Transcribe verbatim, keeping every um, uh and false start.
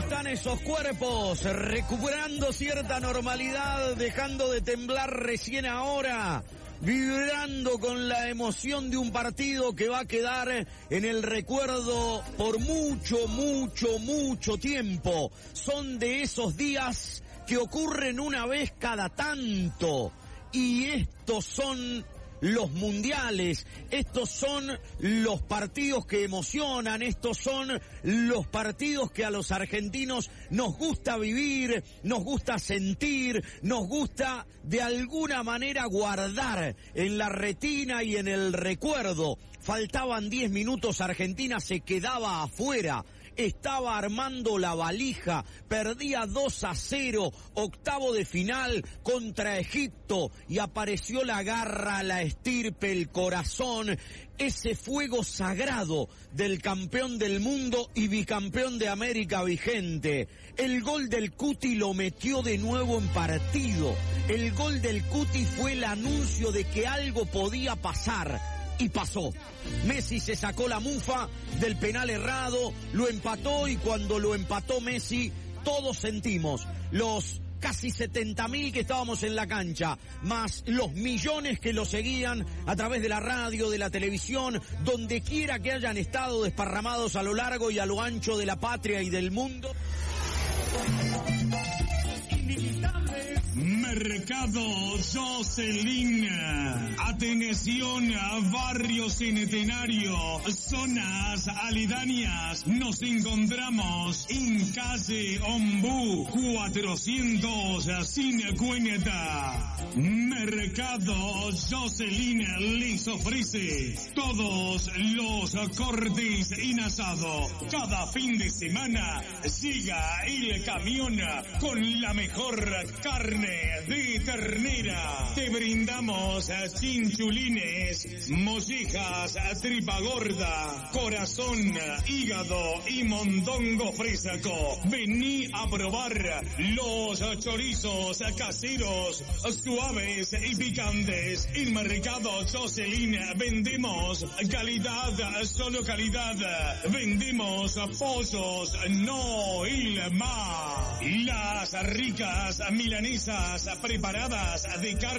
están esos cuerpos? Recuperando cierta normalidad, dejando de temblar recién ahora, vibrando con la emoción de un partido que va a quedar en el recuerdo por mucho, mucho, mucho tiempo. Son de esos días que ocurren una vez cada tanto. Y estos son los mundiales, estos son los partidos que emocionan, estos son los partidos que a los argentinos nos gusta vivir, nos gusta sentir, nos gusta de alguna manera guardar en la retina y en el recuerdo. Faltaban diez minutos, Argentina se quedaba afuera. Estaba armando la valija, perdía dos a cero, octavo de final contra Egipto, y apareció la garra, la estirpe, el corazón, ese fuego sagrado del campeón del mundo y bicampeón de América vigente. El gol del Cuti lo metió de nuevo en partido. El gol del Cuti fue el anuncio de que algo podía pasar. Y pasó. Messi se sacó la mufa del penal errado, lo empató, y cuando lo empató Messi, todos sentimos, los casi setenta mil que estábamos en la cancha, más los millones que lo seguían a través de la radio, de la televisión, donde quiera que hayan estado desparramados a lo largo y a lo ancho de la patria y del mundo. Mercado Jocelyn. Atención, barrio Centenario, zonas aledañas. Nos encontramos en calle Ombú cuatrocientos cincuenta. Mercado Jocelyn les ofrece todos los cortes en asado. Cada fin de semana llega el camión con la mejor carne de ternera. Te brindamos chinchulines, mollejas, tripa gorda, corazón, hígado y mondongo fresco. Vení a probar los chorizos caseros, suaves y picantes. En Mercado Jocelyn vendemos calidad, solo calidad. Vendemos pollos, no il más. Las ricas milanesas preparadas de carne